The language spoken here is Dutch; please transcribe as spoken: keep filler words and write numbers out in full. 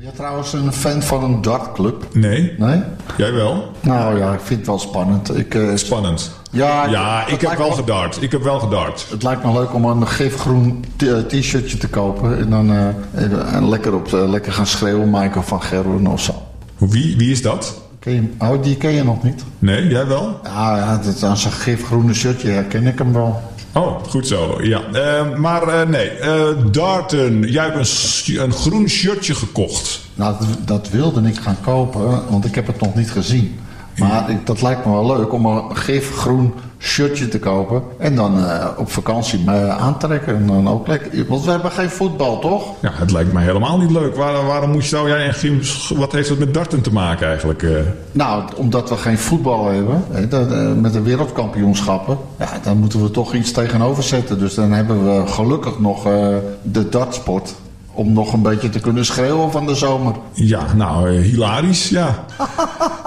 Ben je trouwens een fan van een dartclub? Nee. Nee? Jij wel? Nou ja, ik vind het wel spannend. Ik, uh, Spannend. Ja, ja ik heb wel me, gedart. Ik heb wel gedart. Het lijkt me leuk om een gifgroen t- t-shirtje te kopen. En dan uh, en lekker, op, uh, lekker gaan schreeuwen. Michael van Gerwen of zo. Wie, wie is dat? Ken je, oh, die ken je nog niet? Nee, jij wel? Ja, ja dat, aan zijn gifgroene shirtje herken ik hem wel. Oh, goed zo. Ja. Uh, maar uh, nee, uh, darten. Jij hebt een, een groen shirtje gekocht. Nou, dat, dat wilde ik gaan kopen, want ik heb het nog niet gezien. Maar ik, dat lijkt me wel leuk om een gifgroen shirtje te kopen. En dan uh, op vakantie me aantrekken. En dan ook lekker. Want we hebben geen voetbal, toch? Ja, het lijkt me helemaal niet leuk. Waar, waarom moet je, zou jij en wat heeft dat met darten te maken eigenlijk? Uh? Nou, omdat we geen voetbal hebben. Hè, de, de, met de wereldkampioenschappen. Ja, dan moeten we toch iets tegenover zetten. Dus dan hebben we gelukkig nog uh, de dartsport. Om nog een beetje te kunnen schreeuwen van de zomer. Ja, nou, uh, hilarisch, ja.